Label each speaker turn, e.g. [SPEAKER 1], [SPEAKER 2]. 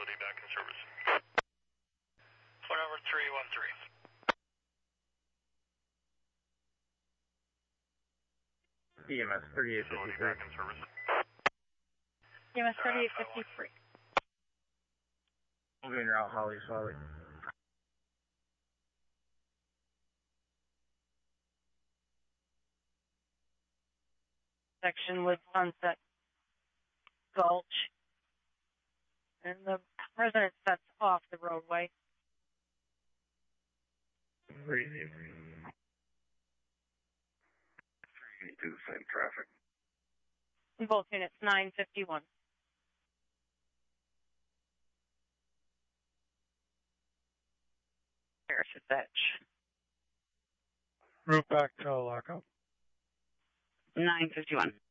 [SPEAKER 1] Visibility back in service. Phone number 313.
[SPEAKER 2] EMS 3853.
[SPEAKER 1] Back in service.
[SPEAKER 3] EMS 3853.
[SPEAKER 2] Moving route, Holly, slowly.
[SPEAKER 3] Section with Sunset Gulch. And the resident sets off the roadway.
[SPEAKER 2] Crazy.
[SPEAKER 4] 382, same traffic.
[SPEAKER 3] Both units 951. Harris's Edge.
[SPEAKER 5] Route back to lockup.
[SPEAKER 3] 951.